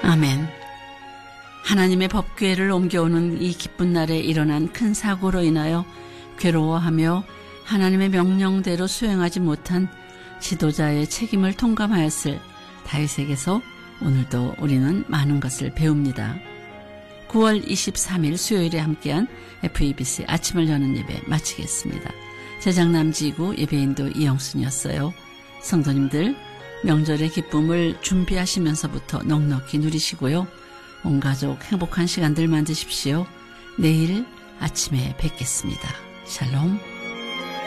아멘. 하나님의 법궤를 옮겨오는 이 기쁜 날에 일어난 큰 사고로 인하여 괴로워하며 하나님의 명령대로 수행하지 못한 지도자의 책임을 통감하였을 다윗에게서 오늘도 우리는 많은 것을 배웁니다. 9월 23일 수요일에 함께한 FEBC 아침을 여는 예배 마치겠습니다. 제작 남지구 예배인도 이영순이었어요. 성도님들 명절의 기쁨을 준비하시면서부터 넉넉히 누리시고요. 온 가족 행복한 시간들 만드십시오. 내일 아침에 뵙겠습니다. 샬롬.